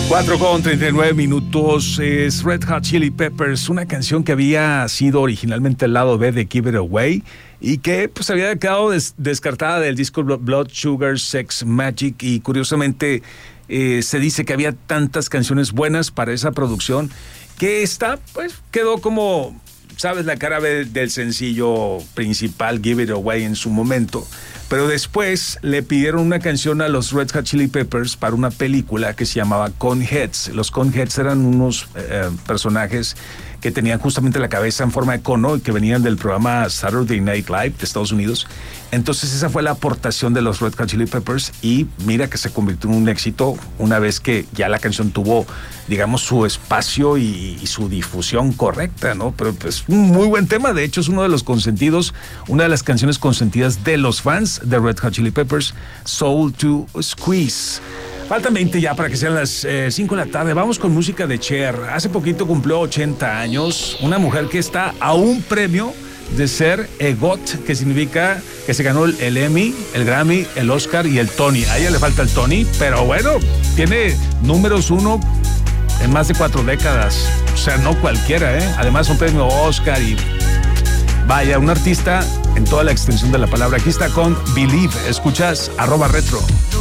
4:39 es Red Hot Chili Peppers, una canción que había sido originalmente el lado B de Give It Away y que pues había quedado descartada del disco Blood Sugar Sex Magik, y curiosamente se dice que había tantas canciones buenas para esa producción que esta pues quedó como, sabes, la cara B del sencillo principal Give It Away en su momento. Pero después le pidieron una canción a los Red Hot Chili Peppers para una película que se llamaba Coneheads. Los Coneheads eran unos personajes que tenían justamente la cabeza en forma de cono y que venían del programa Saturday Night Live de Estados Unidos. Entonces esa fue la aportación de los Red Hot Chili Peppers y mira que se convirtió en un éxito una vez que ya la canción tuvo, digamos, su espacio y su difusión correcta, ¿no? Pero pues un muy buen tema, de hecho es uno de los consentidos, una de las canciones consentidas de los fans de Red Hot Chili Peppers, Soul to Squeeze. Faltan 20 ya para que sean las 5 de la tarde. Vamos con música de Cher. Hace poquito cumplió 80 años. Una mujer que está a un premio de ser EGOT, que significa que se ganó el Emmy, el Grammy, el Oscar y el Tony. A ella le falta el Tony, pero bueno, tiene números 1 en más de 4 décadas. O sea, no cualquiera, ¿eh? Además, un premio Oscar y... vaya, un artista en toda la extensión de la palabra. Aquí está con Believe. Escuchas @retro.